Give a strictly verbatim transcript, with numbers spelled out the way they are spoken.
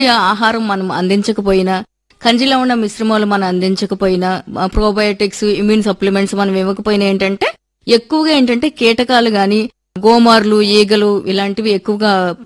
ఆహారం మనం అందించకపోయినా, కంజిలో ఉన్న మిశ్రమాలు మనం అందించకపోయినా, ప్రోబయోటిక్స్, ఇమ్యూన్ సప్లిమెంట్స్ మనం ఇవ్వకపోయినా ఏంటంటే ఎక్కువగా ఏంటంటే కీటకాలు గాని, గోమార్లు, ఈగలు ఇలాంటివి ఎక్కువగా